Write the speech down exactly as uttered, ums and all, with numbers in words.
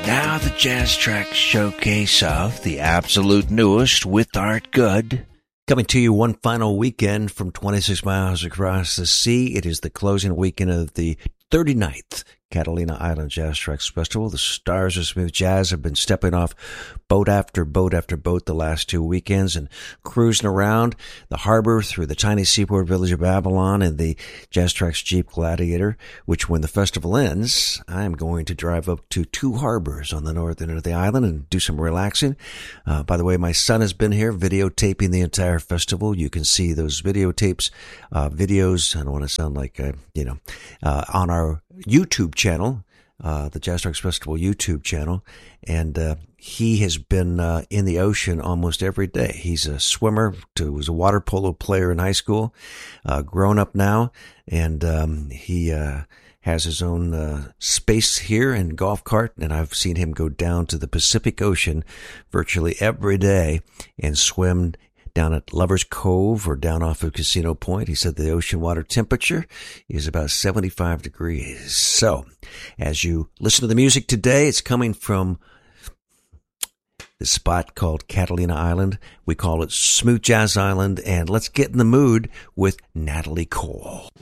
Now the Jazz Track showcase of the absolute newest with Art Good. Coming to you one final weekend from twenty-six miles across the sea. It is the closing weekend of the thirty-ninth Catalina Island Jazz Tracks Festival. The stars of smooth jazz have been stepping off boat after boat after boat the last two weekends and cruising around the harbor through the tiny seaport village of Babylon in the Jazz Tracks Jeep Gladiator, which when the festival ends, I'm going to drive up to Two Harbors on the north end of the island and do some relaxing. Uh, by the way, my son has been here videotaping the entire festival. You can see those videotapes, uh, videos, I don't want to sound like, uh, you know, uh, on our YouTube channel, uh, the Jazz Tracks Festival YouTube channel, and uh, he has been uh, in the ocean almost every day. He's a swimmer, to, was a water polo player in high school, uh, grown up now, and um, he uh, has his own uh, space here and golf cart, and I've seen him go down to the Pacific Ocean virtually every day and swim down at Lover's Cove or down off of Casino Point. He said the ocean water temperature is about seventy-five degrees. So, as you listen to the music today, it's coming from the spot called Catalina Island. We call it Smooth Jazz Island, and let's get in the mood with Natalie Cole.